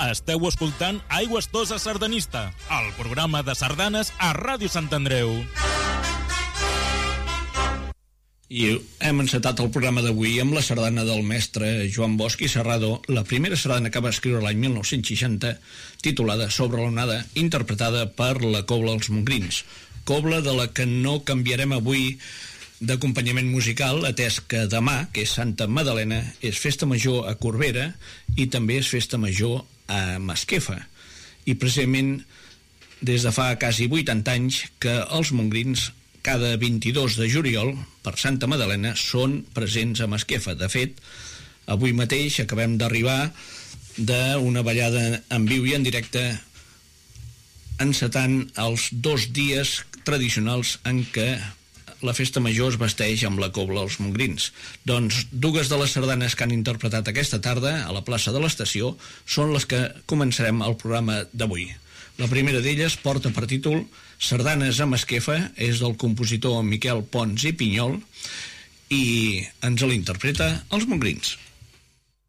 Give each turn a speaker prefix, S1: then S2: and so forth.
S1: Esteu escoltant Aigües Tosa Sardanista, el programa de sardanes a Ràdio Sant Andreu.
S2: I hem encetat el programa d'avui amb la sardana del mestre Joan Bosch i Serrado, la primera sardana que va escriure l'any 1960, titulada Sobre l'onada, interpretada per la Cobla Els Mongrins. Cobla de la que no canviarem avui d'acompanyament musical, atès que demà, que és Santa Madalena, és festa major a Corbera i també és festa major a Masquefa. I precisament des de fa quasi 80 anys que els mongrins cada 22 de juliol per Santa Madalena són presents a Masquefa. De fet, avui mateix acabem d'arribar d'una ballada en viu i en directe encetant els 2 dies tradicionals en què la festa major es vesteix amb la Cobla als Mongrins. Doncs 2 de les sardanes que han interpretat aquesta tarda a la plaça de l'Estació són les que començarem el programa d'avui. La primera d'elles porta per títol Sardanes a Masquefa, és del compositor Miquel Pons i Pinyol i ens l'interpreta els Mongrins.